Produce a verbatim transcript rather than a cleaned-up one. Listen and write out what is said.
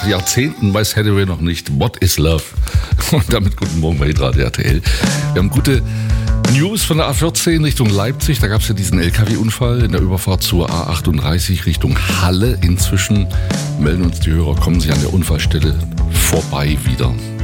Jahrzehnten weiß Hathaway noch nicht, what is love? Und damit guten Morgen bei Hitradio R T L. Wir haben gute News von der A vierzehn Richtung Leipzig. Da gab es ja diesen L K W-Unfall in der Überfahrt zur A achtunddreißig Richtung Halle. Inzwischen melden uns die Hörer, kommen sie an der Unfallstelle vorbei wieder.